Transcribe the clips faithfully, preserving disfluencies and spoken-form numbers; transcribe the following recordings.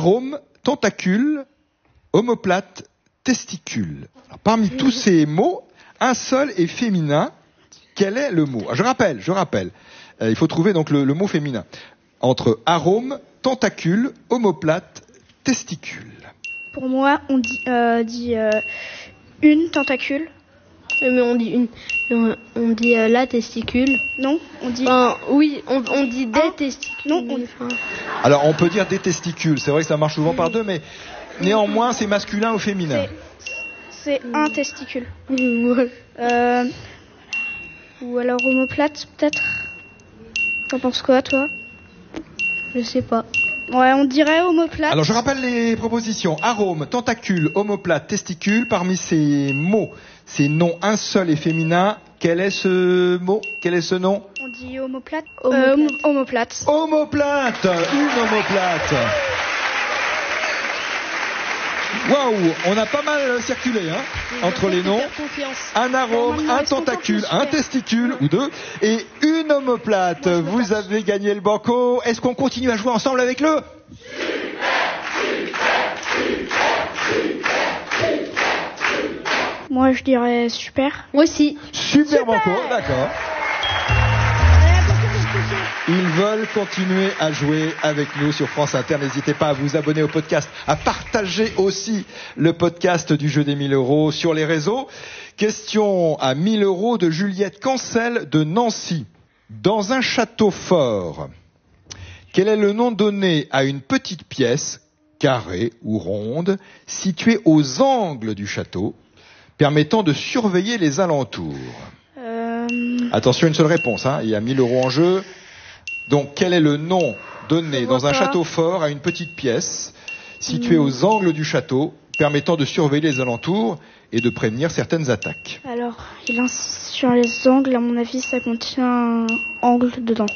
arôme, tentacule, omoplate, testicule. Alors, parmi tous ces mots, un seul est féminin. Quel est le mot? Je rappelle, je rappelle. Euh, il faut trouver donc le, le mot féminin. Entre arôme, tentacule, omoplate, testicule. Pour moi, on dit, euh, dit euh, une tentacule. Euh, mais on dit une. On, on dit euh, la testicule. Non, on dit. Enfin, oui, on, on dit des un. testicules. Non, on... Enfin... Alors, on peut dire des testicules. C'est vrai que ça marche souvent par deux, mais néanmoins, c'est masculin ou féminin? C'est, c'est mmh. un testicule. Mmh. Euh, ou alors omoplate, peut-être. T'en penses quoi, toi? Je sais pas. Ouais, on dirait omoplate. Alors, je rappelle les propositions. Arôme, tentacule, omoplate, testicule. Parmi ces mots, ces noms un seul et féminin, quel est ce mot? Quel est ce nom? On dit omoplate. Omoplate. Euh, omoplate. Omoplate. Une omoplate. Waouh, on a pas mal circulé hein, entre les noms. Un arôme, un tentacule, un testicule ou deux et une omoplate. Vous avez gagné le banco. Est-ce qu'on continue à jouer ensemble avec le Moi je dirais super. Moi aussi. Super, super banco, d'accord. Ils veulent continuer à jouer avec nous sur France Inter. N'hésitez pas à vous abonner au podcast, à partager aussi le podcast du jeu des mille euros sur les réseaux. Question à mille euros de Juliette Cancel de Nancy. Dans un château fort, quel est le nom donné à une petite pièce, carrée ou ronde, située aux angles du château, permettant de surveiller les alentours? euh... Attention, une seule réponse, hein. Il y a mille euros en jeu. Donc, quel est le nom donné dans un château fort à une petite pièce située mmh. aux angles du château, permettant de surveiller les alentours et de prévenir certaines attaques? Alors, il insiste sur les angles. À mon avis, ça contient un angle dedans.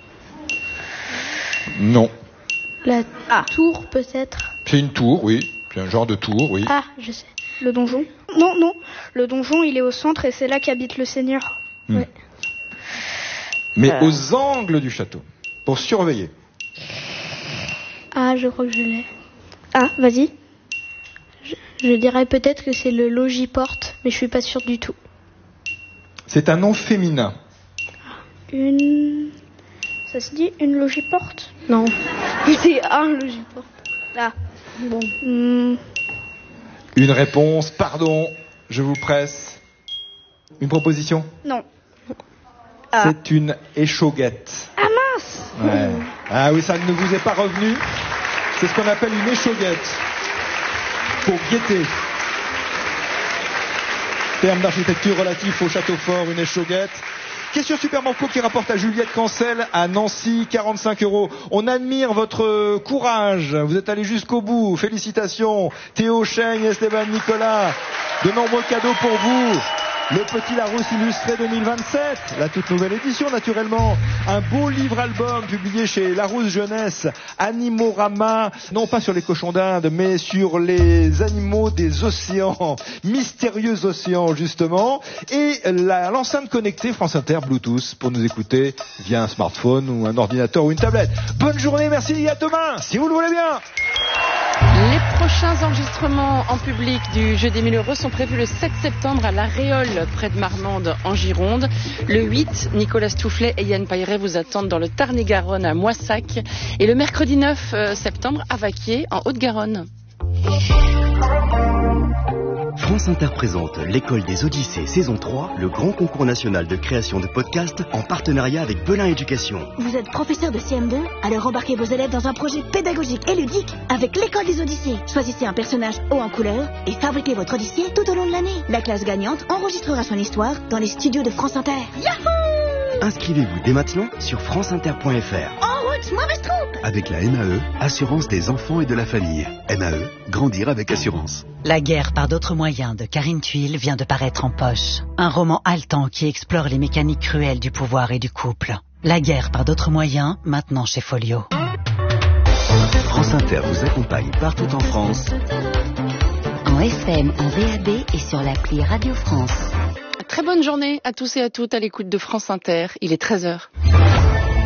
Non. La ah. tour, peut-être. C'est une tour, oui. C'est un genre de tour, oui. Ah, je sais. Le donjon? Non, non. Le donjon, il est au centre et c'est là qu'habite le seigneur. Mmh. Ouais. Mais euh... aux angles du château, pour surveiller. Ah, je crois que je l'ai. Ah, vas-y. Je, je dirais peut-être que c'est le logiporte, mais je suis pas sûre du tout. C'est un nom féminin. Une... Ça se dit une logiporte? Non. C'est un logiporte. Ah. Bon. Mmh. Une réponse, pardon, je vous presse. Une proposition? Non. Ah. C'est une échauguette. Ah mince! Ouais. Ah oui, ça ne vous est pas revenu. C'est ce qu'on appelle une échauguette. Pour guetter. Terme d'architecture relatif au château fort, une échauguette. Question Super Banco qui rapporte à Juliette Cancel à Nancy, quarante-cinq euros. On admire votre courage. Vous êtes allé jusqu'au bout. Félicitations. Théo Cheng, Esteban Nicolas. De nombreux cadeaux pour vous. Le Petit Larousse illustré deux mille vingt-sept, la toute nouvelle édition naturellement, un beau livre-album publié chez Larousse Jeunesse, Animorama, non pas sur les cochons d'Inde, mais sur les animaux des océans, mystérieux océans justement, et la, l'enceinte connectée France Inter Bluetooth pour nous écouter via un smartphone ou un ordinateur ou une tablette. Bonne journée, merci et à demain, si vous le voulez bien. Les prochains enregistrements en public du jeu des mille euros sont prévus le sept septembre à La Réole, près de Marmande, en Gironde. Le huit, Nicolas Stoufflet et Yann Pailleret vous attendent dans le Tarn-et-Garonne à Moissac. Et le mercredi neuf septembre à Vaquier, en Haute-Garonne. France Inter présente l'École des Odyssées saison trois, le grand concours national de création de podcasts en partenariat avec Belin Éducation. Vous êtes professeur de C M deux? Alors embarquez vos élèves dans un projet pédagogique et ludique avec l'École des Odyssées. Choisissez un personnage haut en couleur et fabriquez votre Odyssée tout au long de l'année. La classe gagnante enregistrera son histoire dans les studios de France Inter. Yahoo! Inscrivez-vous dès maintenant sur franceinter point f r. En route, mauvaise troupe! Avec la M A E, Assurance des enfants et de la famille. M A E, grandir avec assurance. La guerre par d'autres moyens de Karine Thuil vient de paraître en poche. Un roman haletant qui explore les mécaniques cruelles du pouvoir et du couple. La guerre par d'autres moyens, maintenant chez Folio. France Inter vous accompagne partout en France. En F M, en V A B et sur l'appli Radio France. Très bonne journée à tous et à toutes à l'écoute de France Inter. Il est treize heures.